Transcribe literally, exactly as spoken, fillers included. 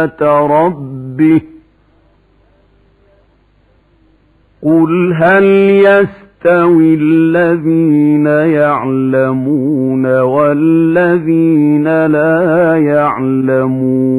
ربه قل هل يستوي الذين يعلمون والذين لا يعلمون